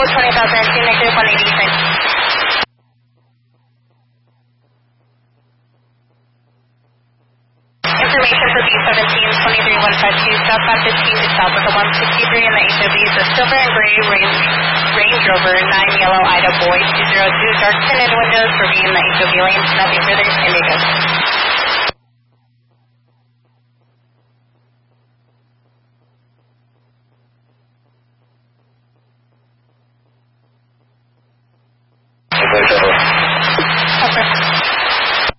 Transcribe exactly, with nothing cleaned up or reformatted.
code twenty thousand, two negative one eighty-six. Information for B seventeen, twenty-three one fifty-two, southbound fifteen to south of the one sixty-three in the H O V is a silver and gray Range, Range Rover, nine yellow Ida Boy, two zero two, dark tinted windows for B in the H O V lanes, nothing further, Indigo.